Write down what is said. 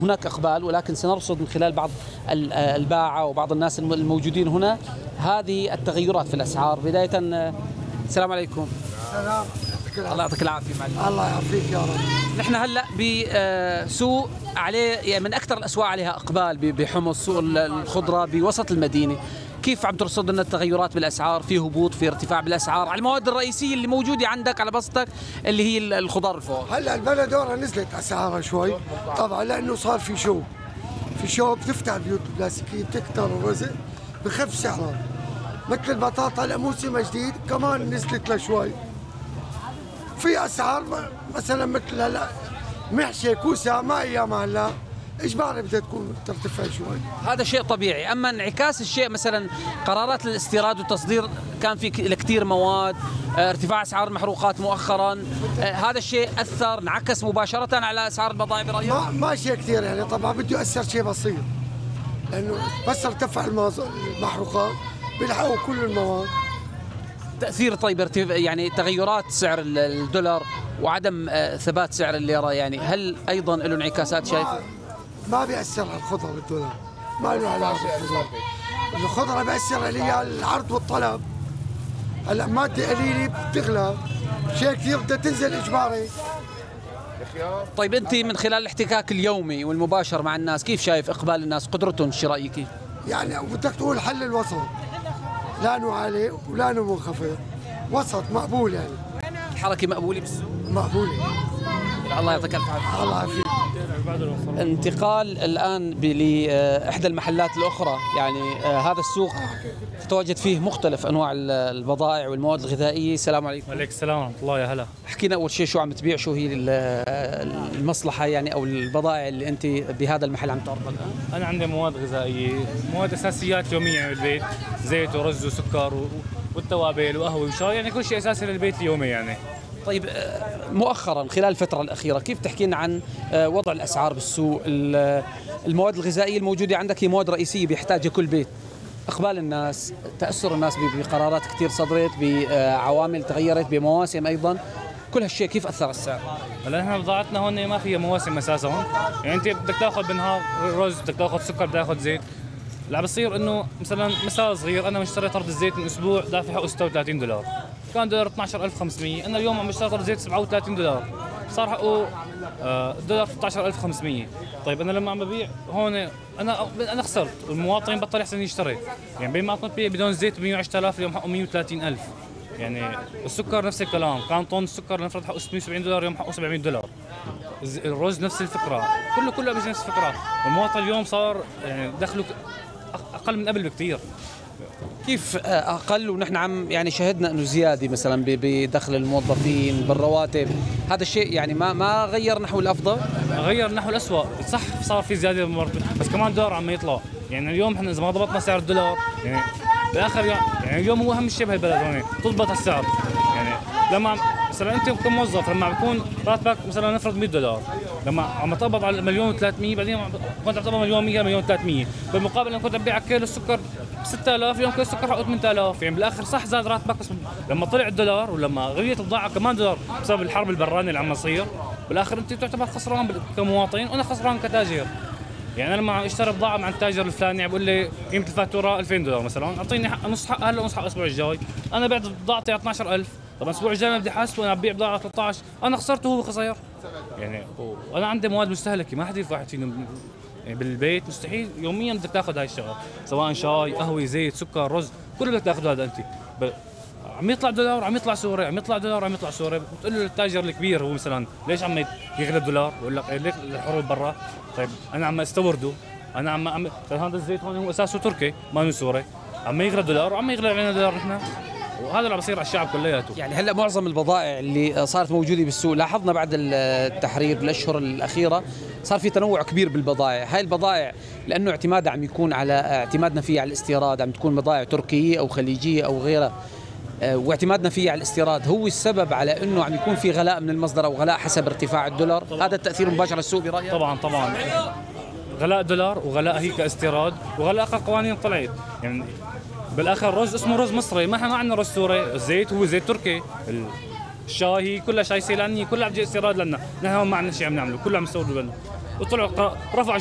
هناك إقبال، ولكن سنرصد من خلال بعض الباعة وبعض الناس الموجودين هنا هذه التغيرات في الأسعار. بداية السلام عليكم. سلام. الله يعطيك العافية معلم. الله يعافيك يا رب. نحن هلا بسوق عليه يعني من أكثر الأسواق عليها إقبال بحمص، سوق الخضرة بوسط المدينة. كيف عم ترصد لنا التغيرات بالأسعار؟ في هبوط، في ارتفاع بالأسعار على المواد الرئيسية اللي موجودة عندك على بسطك اللي هي الخضار والفواكه. هلا البلدورة نزلت أسعارها شوي طبعا لأنه صار في شو بتفتح البيوت البلاستيكية بتكتر الرزق بخف سعرها. مثل البطاطا لموسم جديد كمان نزلت لها شوي. في أسعار مثلا مثل هلا محشي كوسة ما أيامها هلا إجباري بدها تكون ترتفع شوي. هذا شيء طبيعي، أما انعكاس الشيء مثلا قرارات الاستيراد والتصدير كان في كثير مواد، ارتفاع أسعار المحروقات مؤخرا، هذا الشيء أثر انعكس مباشرة على أسعار البضائع برأيك؟ ما شيء كثير يعني طبعا بده يأثر شيء بسيط، لأنه بس ارتفع المحروقات بيلحقوا كل المواد. تأثير طيب يعني تغيرات سعر الدولار وعدم ثبات سعر الليرة، يعني هل أيضا له انعكاسات شايف؟ ما بيأثر على الخضرة بالدولار، ما له علاقة بالخضرة. الخضرة بيأثر عليها العرض والطلب. هلا مادة قليلة بتغلى، شيء كثير بدها تنزل إجباري. طيب أنت من خلال الاحتكاك اليومي والمباشر مع الناس كيف شايف إقبال الناس، قدرتهم الشرائية كيف؟ يعني بدك تقول حل الوسط، لا نو عالي ولا نو منخفض، وسط مقبول يعني. الحركة مقبولة بالسوق؟ مقبولة. الله يعطيك الف عافية. الله يعافيك. انتقال الآن لإحدى المحلات الأخرى، يعني هذا السوق تتواجد فيه مختلف أنواع البضائع والمواد الغذائية. السلام عليكم. وعليكم السلام ورحمة الله. يا هلا. حكينا أول شيء شو عم تبيع، شو هي المصلحة يعني أو البضائع اللي أنت بهذا المحل عم تعرضها الآن؟ أنا عندي مواد غذائية، مواد أساسيات يومية بالبيت، زيت ورز وسكر والتوابل وقهوة وشاي، يعني كل شيء أساسي للبيت اليومي يعني. طيب مؤخرا خلال الفترة الأخيرة كيف تحكي لنا عن وضع الأسعار بالسوق؟ المواد الغذائية الموجودة عندك هي مواد رئيسية بيحتاجها كل بيت. إقبال الناس، تأثر الناس بقرارات كثير صدرت، بعوامل تغيرت، بمواسم أيضا، كل هالشيء كيف أثر السعر؟ هلا نحن بضاعتنا هون ما فيها مواسم أساسا، يعني أنت بدك تاخذ بالنهار رز، بدك تاخذ سكر، بدك تاخذ زيت. لا بصير إنه مثلا مثال صغير، أنا مشتري طرد الزيت من أسبوع دافع حقه $36، كان دولار 12500، أنا اليوم عم بشتري طرد زيت $37، صار حقه دولار 13500. طيب أنا لما عم ببيع هون أنا خسرت، والمواطن بطل يحسن يشتري، يعني بينما كنت ببيع بدون زيت ب 110,000 اليوم حقه 130,000. يعني السكر نفس الكلام، كان طن السكر نفرض حقه $670 اليوم حقه $700. الرز نفس الفكرة، كله بيجي نفس الفكرة، والمواطن اليوم صار يعني دخله أقل من قبل بكثير. كيف أقل ونحن عم يعني شهدنا إنه زيادة مثلا بدخل الموظفين بالرواتب، هذا الشيء يعني ما غير نحو الأفضل؟ غير نحو الأسوأ، صح صار في زيادة بالمرتب، بس كمان الدولار عم يطلع، يعني اليوم احنا إذا ما ضبطنا سعر الدولار يعني بالاخر يعني اليوم هو اهم شيء بهالبلد هون تضبط السعر. يعني لما مثلا انت كموظف لما بيكون راتبك مثلا نفرض $100، لما عم تقبض على 1,300,000 بعدين كنت عم تقبض 1,100,000 1,300,000، بالمقابل لما كنت عم ببيع كيلو السكر ب 6000 اليوم كيلو السكر حقه 8000، يعني بالاخر صح زاد راتبك، بس لما طلع الدولار ولما غليت البضاعه كمان دولار بسبب الحرب البرانيه اللي عم تصير، بالاخر انت تعتبر خسران كمواطن وانا خسران كتاجر. يعني انا لما اشتري بضاعه مع التاجر الفلاني بقول لي قيمه الفاتوره $2000 مثلا، اعطيني نص حق هلا ونص حق الاسبوع الجاي، انا بعت بضاعتي 12,000، طب الاسبوع الجاي بدي احاسبه وانا ببيع بضاعه 13، انا خسرت وهو خسر. يعني وانا عندي مواد مستهلكه ما حد ينفع فينا يعني بالبيت، مستحيل يوميا بدك تاخذ هاي الشغله، سواء شاي، قهوه، زيت، سكر، رز، كله بدك تاخذ هذا انت. عم يطلع دولار عم يطلع سوري، عم يطلع دولار عم يطلع سوري، بتقول له التاجر الكبير هو مثلا ليش عم يغلى الدولار؟ بقول لك ليك الحروب برا. طيب انا عم استورده، انا عم هذا الزيت هون هو اساسه تركي ما هو سوري، عم يغلى دولار وعم يغلى علينا دولار نحن، وهذا اللي عم بيصير على الشعب كلياته. يعني هلا معظم البضائع اللي صارت موجوده بالسوق، لاحظنا بعد التحرير بالاشهر الاخيره صار في تنوع كبير بالبضائع، هاي البضائع لانه اعتمادها عم يكون على اعتمادنا فيه على الاستيراد، عم تكون بضائع تركيه او خليجيه او غيرها، واعتمادنا فيه على الاستيراد هو السبب على انه عم يكون في غلاء من المصدر او غلاء حسب ارتفاع الدولار. طبعا. هذا التاثير مباشر على السوق برايك؟ طبعا غلاء دولار وغلاء هي كاستيراد وغلاء قوانين طلعت، يعني بالاخر رز اسمه رز مصري، ما احنا ما عندنا رز سوري، الزيت هو زيت تركي، الشاي هي كلها شاي سيلاني، كلها عم تجي استيراد لنا، نحن ما عندنا شيء عم نعمله، كله عم نستورده لنا. وطلعوا رفعوا